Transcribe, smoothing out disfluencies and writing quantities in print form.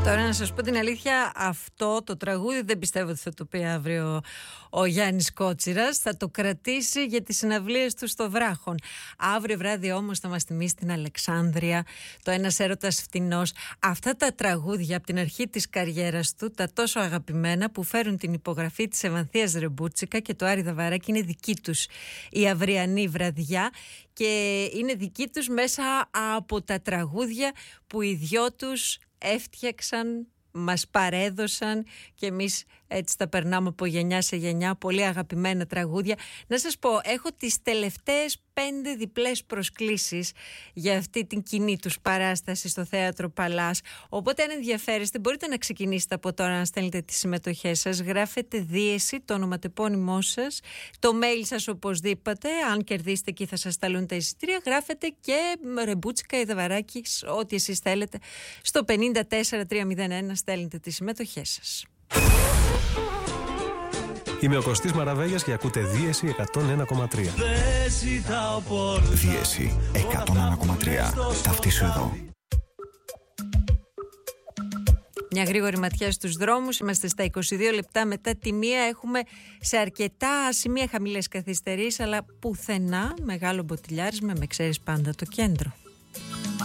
Τώρα να σας πω την αλήθεια, αυτό το τραγούδι δεν πιστεύω ότι θα το πει αύριο ο Γιάννης Κότσιρας. Θα το κρατήσει για τις συναυλίες του στο Βράχον. Αύριο βράδυ όμως θα μας θυμίσει την Αλεξάνδρεια, το Ένας έρωτας φτηνός. Αυτά τα τραγούδια από την αρχή της καριέρας του, τα τόσο αγαπημένα που φέρουν την υπογραφή της Ευανθίας Ρεμπούτσικα και του Άρη Δαβαράκη, είναι δική τους η αυριανή βραδιά και είναι δική τους μέσα από τα τραγούδια που οι δυο τους έφτιαξαν, μας παρέδωσαν και εμείς έτσι τα περνάμε από γενιά σε γενιά. Πολύ αγαπημένα τραγούδια. Να σας πω, έχω τις τελευταίες 5 διπλές προσκλήσεις για αυτή την κοινή τους παράσταση στο Θέατρο Παλάς. Οπότε αν ενδιαφέρεστε μπορείτε να ξεκινήσετε από τώρα να στέλνετε τις συμμετοχές σας. Γράφετε δίεση, το ονοματεπώνυμό σας, το mail σας οπωσδήποτε. Αν κερδίσετε εκεί θα σας σταλούν τα εισιτήρια. Γράφετε και Ρεμπούτσικα ή Δαβαράκη, ό,τι εσείς θέλετε. Στο 54301 στέλνετε τις συμμετοχές σας. Είμαι ο Κωστής Μαραβέγιας και ακούτε Δίεση 101,3. Δίεση 101,3. Ταυτίσου εδώ. Μια γρήγορη ματιά στους δρόμους. Είμαστε στα 22 λεπτά μετά τη μία. Έχουμε σε αρκετά σημεία χαμηλές καθυστερήσεις, αλλά πουθενά μεγάλο μποτιλιάρισμα, με ξέρεις πάντα το κέντρο.